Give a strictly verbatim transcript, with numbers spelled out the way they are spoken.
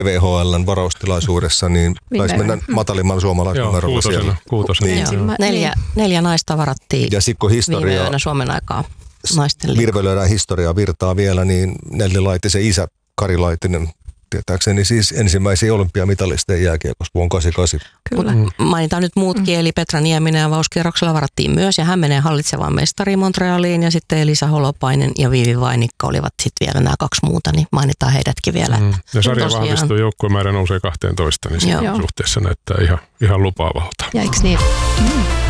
V H L:n varaustilaisuudessa, niin taisi mennä matalimman suomalaisnumerolla siellä. Kuutosena. Niin. Neljä, neljä naista varattiin ja sit, kun historia, viime yönä Suomen aikaa naisten liikaa. virvelöidään historiaa virtaa vielä, niin Nelli Laitisen isä Kari Laitinen, tietääkseni siis ensimmäisiä olympiamitalisteja jääkiekossa vuonna kahdeksankymmentäkahdeksan. Kyllä. Mm. Mainitaan nyt muutkin, eli Petra Nieminen ja Vauskierroksella varattiin myös, ja hän menee hallitsevaan mestariin Montrealiin, ja sitten Elisa Holopainen ja Viivi Vainikka olivat sitten vielä nämä kaksi muuta, niin mainitaan heidätkin vielä. Mm. Että ja sarja tosiaan vahvistuu, joukkueen määrä nousee kahteentoista, niin siinä suhteessa näyttää ihan, ihan lupaavalta. Ja eikö niin? Mm.